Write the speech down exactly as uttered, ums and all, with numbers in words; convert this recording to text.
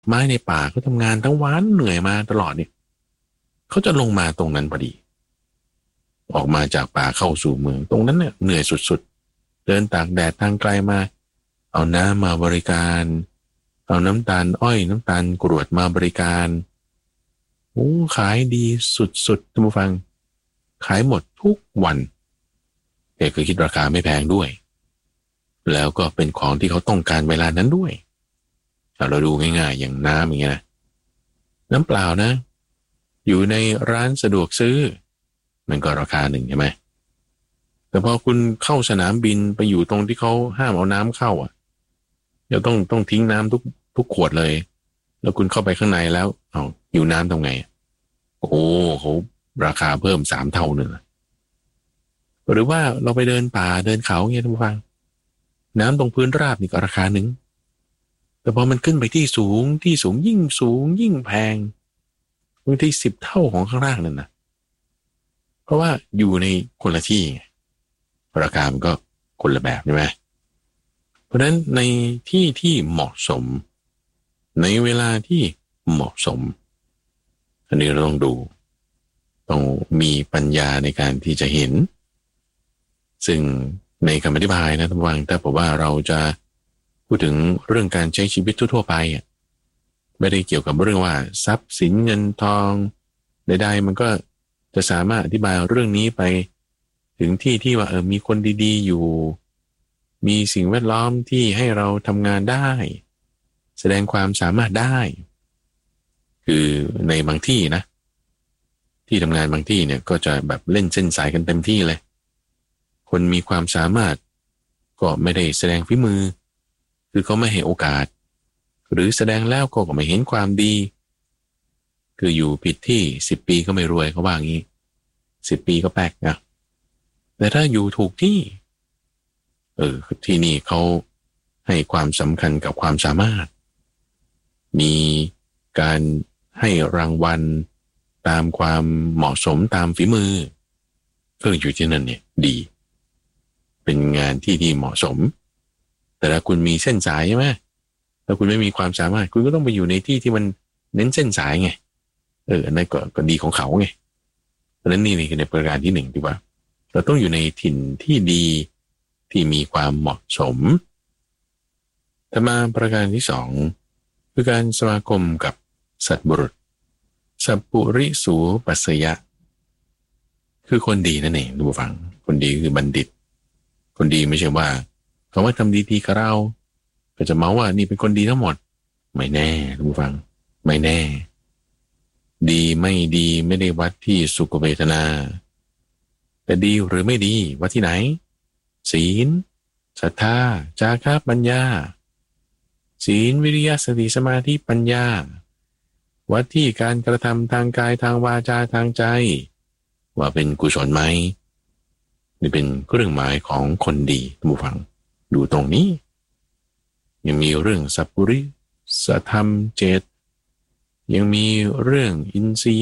ไม้ในป่าเขาทำงานทั้งวันเหนื่อยมาตลอดเนี่ยเขาจะลงมาตรงนั้นพอดีออกมาจากป่าเข้าสู่เมืองตรงนั้นเนี่ยเหนื่อยสุดๆเดินตากแดดทางไกลมาเอาน้ำมาบริการเอาน้ำตาลอ้อยน้ำตาลกรวดมาบริการโอ้ขายดีสุดๆท่านผู้ฟังขายหมดทุกวันแต่คือคิดราคาไม่แพงด้วยแล้วก็เป็นของที่เขาต้องการเวลานั้นด้วยเราดูง่ายๆอย่างน้ำอย่างเงี้ยนะน้ำเปล่านะอยู่ในร้านสะดวกซื้อมันก็ราคาหนึ่งใช่ไหมแต่พอคุณเข้าสนามบินไปอยู่ตรงที่เขาห้ามเอาน้ำเข้าอ่ะเดี๋ยวต้องต้องทิ้งน้ำทุกทุกขวดเลยแล้วคุณเข้าไปข้างในแล้วเอาอยู่น้ำทำไงโอ้เขาราคาเพิ่มสามเท่าเลยหรือว่าเราไปเดินป่าเดินเขาเงี้ยท่านผู้ฟังน้ำตรงพื้นราบนี่ก็ราคาหนึ่งแต่พอมันขึ้นไปที่สูงที่สูงยิ่งสูงยิ่งแพงบางทีสิบเท่าของข้างล่างนั่นนะเพราะว่าอยู่ในคนละที่ราคามันก็คนละแบบใช่ไหมเพราะฉะนั้นในที่ที่เหมาะสมในเวลาที่เหมาะสมอันนี้เราต้องดูต้องมีปัญญาในการที่จะเห็นซึ่งในคำอธิบายนะท่านผู้ฟังถ้าบอกว่าเราจะพูดถึงเรื่องการใช้ชีวิตทั่วๆไปไม่ได้เกี่ยวกับเรื่องว่าทรัพย์สินเงินทองใดๆมันก็จะสามารถอธิบายเรื่องนี้ไปถึงที่ที่ว่าเออมีคนดีๆอยู่มีสิ่งแวดล้อมที่ให้เราทำงานได้แสดงความสามารถได้คือในบางที่นะที่ทำงานบางที่เนี่ยก็จะแบบเล่นเส้นสายกันเต็มที่เลยคนมีความสามารถก็ไม่ได้แสดงฝีมือคือเขาไม่ให้โอกาสหรือแสดงแล้วก็ไม่เห็นความดีคืออยู่ผิดที่สิบปีก็ไม่รวยเขาว่างี้สิบปีก็แปลกนะแต่ถ้าอยู่ถูกที่เออที่นี่เขาให้ความสำคัญกับความสามารถมีการให้รางวัลตามความเหมาะสมตามฝีมือเอออยู่ที่นั่นเนี่ยดีเป็นงานที่ที่เหมาะสมแต่ถ้าคุณมีเส้นสายใช่ไหมถ้าคุณไม่มีความสามารถคุณก็ต้องไปอยู่ในที่ที่มันเน้นเส้นสายไงเอออันนั้นก็ก็ดีของเขาไงเพราะฉะนั้นนี่นี่คือในประการที่หนึ่งที่ว่าเราต้องอยู่ในถิ่นที่ดีที่มีความเหมาะสมแต่มาประการที่สองคือการสมาคมกับสัตบุรุษสัพปุริสูปัสสยะคือคนดีนั่นเองดูฟังคนดีคือบัณฑิตคนดีไม่ใช่ว่าเขาว่าทำดีๆกับเราก็จะเมาว่านี่เป็นคนดีทั้งหมดไม่แน่ดูฟังไม่แน่ดีไม่ดีไม่ได้วัดที่สุขเวทนาแต่ดีหรือไม่ดีวัดที่ไหนศีลศรัทธาจาคะปัญญาศีลวิริยะสติสมาธิปัญญาวัดที่การกระทำทางกายทางวาจาทางใจว่าเป็นกุศลไหมนี่เป็นเครื่องหมายของคนดีท่านผู้ฟังดูตรงนี้ยังมีเรื่องสัพพุริสธรรมเจตยังมีเรื่องอินทรีย์